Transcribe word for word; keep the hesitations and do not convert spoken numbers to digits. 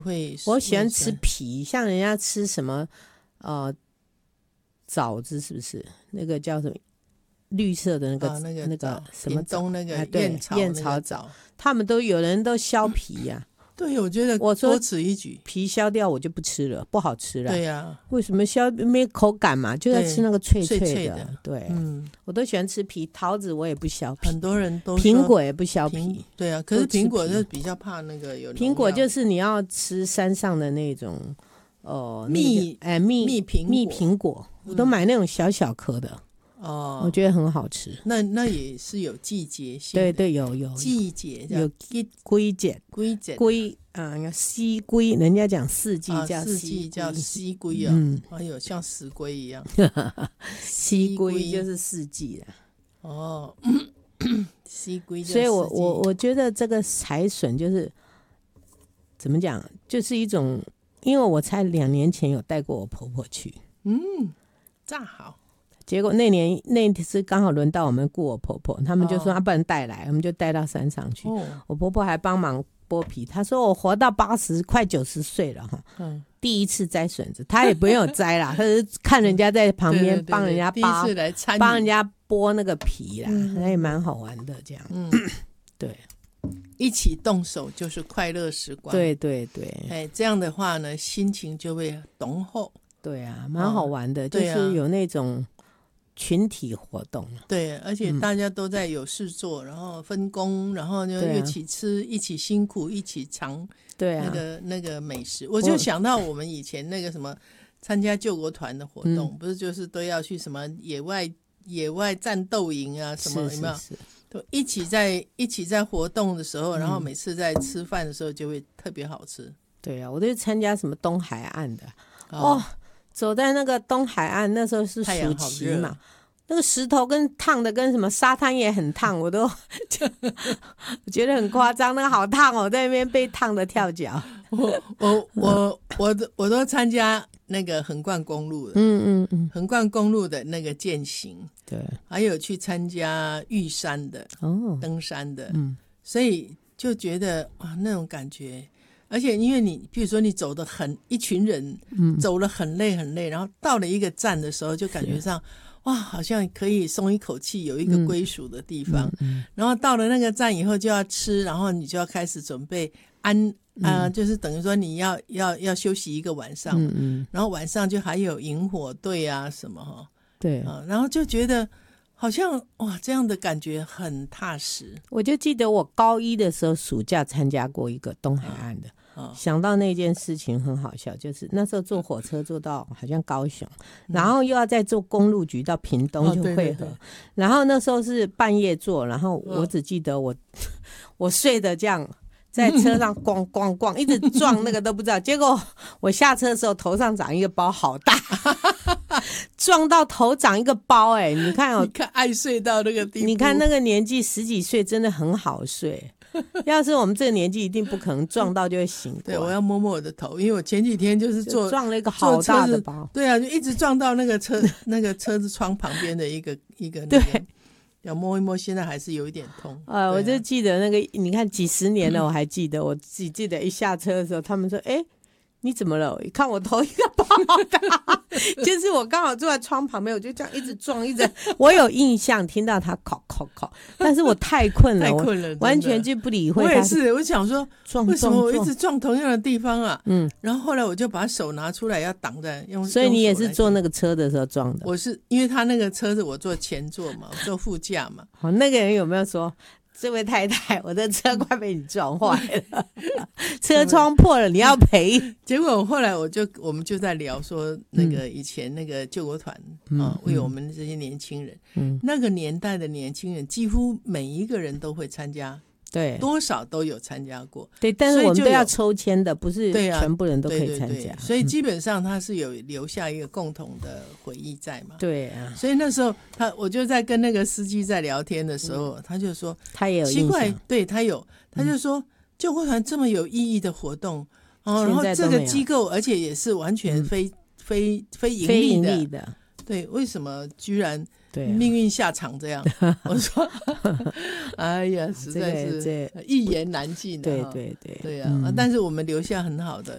会我喜欢吃皮，像人家吃什么呃枣子，是不是那个叫什么绿色的那个、 啊、那个那个什么枣，那个燕草燕草枣，他们都有人都削皮呀、啊。 对，我觉得我说多此一举， 皮削掉我就不吃了，不好吃了。 对呀、啊， 为什么削没口感嘛？就要吃那个脆脆的。 脆脆的对， 嗯， 我都喜欢吃皮。桃子我也不削皮， 很多人都苹果也不削皮。 对啊，可是苹果就比较怕那个有苹果，就是你要吃山上的那种哦、呃、 蜜哎蜜蜜苹蜜苹果，我都买那种小小颗的。 哦， 我觉得很好吃。 那那也是有季节性的， 对对，有有季节有龟节龟节龟啊，西龟，人家讲四季叫四季叫西龟啊， 嗯， 还有像石龟一样， 西龟就是四季的哦，西龟。 所以我我我觉得这个财笋就是怎么讲，就是一种，因为我才两年前有带过我婆婆去， 嗯，炸好。 结果那年那次刚好轮到我们顾我婆婆，他们就说、哦、啊，不能带来，我们就带到山上去。哦、我婆婆还帮忙剥皮，她说我活到八十快九十岁了哈，嗯，第一次摘笋子，她也不用摘啦，她是看人家在旁边帮人家扒，帮人家剥那个皮啦，那、嗯、也蛮好玩的这样。嗯，对， 一起动手就是快乐时光。 对对对， 哎，这样的话呢，心情就会浓厚。 对啊，蛮好玩的，哦、就是有那种。群体活动， 对，而且大家都在有事做、嗯、然后分工，然后就一起吃、啊、一起辛苦，一起尝那个、啊、那个美食。我就想到我们以前那个什么参加救国团的活动、嗯、不是就是都要去什么野外野外战斗营啊什么，有没有？都一起在一起在活动的时候、嗯、然后每次在吃饭的时候就会特别好吃。 对啊，我都参加什么东海岸的哦，哦走在那个东海岸，那时候是暑期嘛，那个石头跟烫的跟什么沙滩也很烫，我都我觉得很夸张，那个好烫哦，在那边被烫的跳脚。 我我我我都我都参加那个横贯公路的，嗯嗯嗯，横贯公路的那个健行， 对， 还有去参加玉山的哦，登山的，嗯，所以就觉得哇，那种感觉。而且因为你比如说你走的很一群人、嗯、走了很累很累，然后到了一个站的时候就感觉上哇好像可以松一口气，有一个归属的地方、嗯嗯、然后到了那个站以后就要吃，然后你就要开始准备安啊、呃嗯，就是等于说你要要要休息一个晚上、嗯嗯、然后晚上就还有萤火队啊什么哈， 对啊，然后就觉得好像哇这样的感觉很踏实。 我就记得我高一的时候暑假参加过一个东海岸的、哦、想到那件事情很好笑，就是那时候坐火车坐到好像高雄、嗯、然后又要再坐公路局到屏东就会合、哦、对对对，然后那时候是半夜坐，然后我只记得我、哦、我睡得这样在车上咣咣咣一直撞那个都不知道，结果我下车的时候头上长一个包好大撞到头长一个包，哎、欸，你看哦， 你看爱睡到那个地步， 你看那个年纪十几岁真的很好睡，要是我们这个年纪一定不可能撞到就会醒过来。 对，我要摸摸我的头，因为我前几天就是坐撞了一个好大的包， 对啊，就一直撞到那个车那个车子窗旁边的一个一个、那個、 对， 要摸一摸，现在还是有一点痛。 呃、啊，我就记得那个，你看几十年了，我还记得，嗯、我只记得一下车的时候，他们说，哎、欸。你怎么了？一看我头一个包好大就是我刚好坐在窗旁边，我就这样一直撞一直我有印象听到他烤烤烤，但是我太困了， 太困了， 完全就不理会。 我也是，我想说撞为什么我一直撞同样的地方啊？嗯，然后后来我就把手拿出来要挡在用， 所以你也是坐那个车的时候撞的？ 我是因为他那个车子我坐前座嘛，我坐副驾嘛。 好，那个人有没有说？这位太太，我的车快被你撞坏了车窗破了你要赔。 结果后来我就我们就在聊说那个以前那个救国团、嗯啊、为我们这些年轻人、嗯、那个年代的年轻人几乎每一个人都会参加，对，多少都有参加过， 对，但是我们都要抽签的，不是全部人都可以参加，对对对， 所以基本上他是有留下一个共同的回忆在嘛。 对啊， 所以那时候他我就在跟那个司机在聊天的时候、嗯、他就说他也有印象， 奇怪，对，他有，他就说、嗯、救国团这么有意义的活动、哦、然后这个机构而且也是完全非、嗯、非非盈利的, 非盈利的， 对，为什么居然命运下场这样、啊、我说哎呀实在是一言难尽、啊、 对对对对啊、嗯、但是我们留下很好的